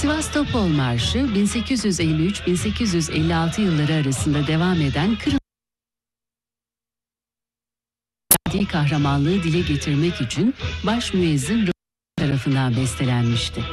Sivastopol Marşı 1853-1856 yılları arasında devam eden Kırım kahramanlığı dile getirmek için baş müezzin tarafından bestelenmişti.